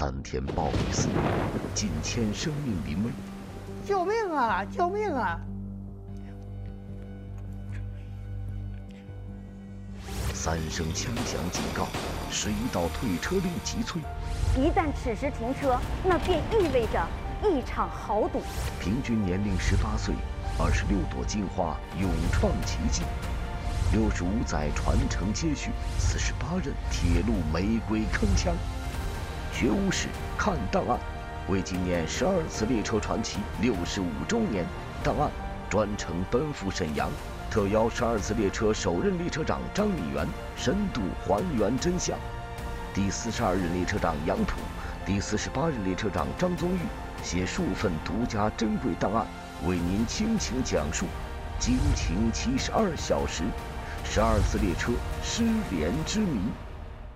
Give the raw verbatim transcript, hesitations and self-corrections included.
三天暴雨肆虐，近千生命临危。 救命啊！救命啊！ 三声枪响警告，使一道退车令急催。 一旦此时停车，那便意味着一场豪赌。 平均年龄十八岁，二十六朵金花勇创奇迹。六十五载传承接续，四十八任铁路玫瑰铿锵。学无史，看档案，为纪念十二次列车传奇六十五周年，档案专程奔赴沈阳，特邀十二次列车首任列车长张敏元深度还原真相。第四十二任列车长杨普，第四十八任列车长张宗玉携数份独家珍贵档案，为您倾情讲述惊情七十二小时，十二次列车失联之谜。